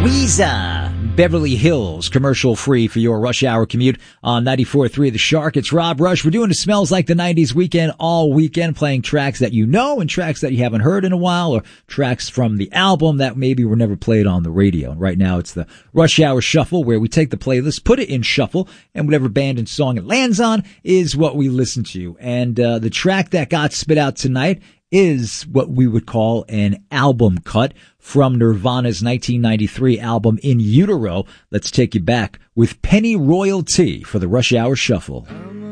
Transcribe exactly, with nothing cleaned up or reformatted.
Weezer, Beverly Hills, commercial free for your rush hour commute on ninety-four point three The Shark. It's Rob Rush. We're doing a Smells Like the nineties weekend all weekend, playing tracks that you know and tracks that you haven't heard in a while, or tracks from the album that maybe were never played on the radio. And right now it's the Rush Hour Shuffle, where we take the playlist, put it in shuffle, and whatever band and song it lands on is what we listen to. And uh, the track that got spit out tonight is what we would call an album cut from Nirvana's nineteen ninety-three album In Utero. Let's take you back with Penny Royalty for the Rush Hour Shuffle.